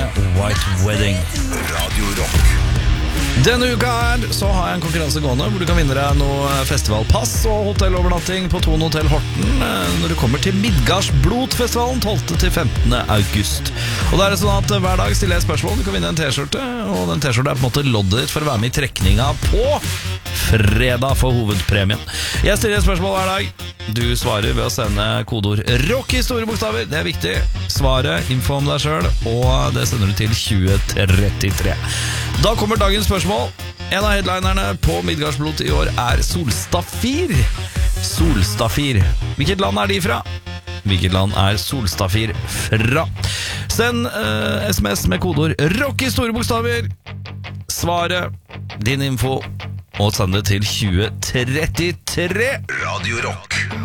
med White Wedding. Radio Rock. Denne uka her så har jeg en konkurranse gående hvor du kan vinne deg noe festivalpass og hotellovernatting på Thon Hotel Horten når du kommer til Midgardsblotfestivalen 12. til 15. august. Og det er sånn at hver dag stiller jeg spørsmål. Du kan vinne en t-skjorte, og den t-skjorte er på en måte loddet ditt for å være med i trekninga på fredag for hovedpremien. Jeg stiller et spørsmål hver dag. Du svarer ved å sende kodeord ROCK i store bokstaver. Det er viktig. Svaret, info om deg selv, og det sender du til 2033. Da kommer dagens spørsmål. En av headlinerne på Midgardsblot i år er Solstafir. Solstafir. Hvilket land er de fra? Hvilket land er Solstafir fra? Send SMS med kodeord ROCK i store bokstaver. Svaret, din info, og send det til 2033. Radio Rock.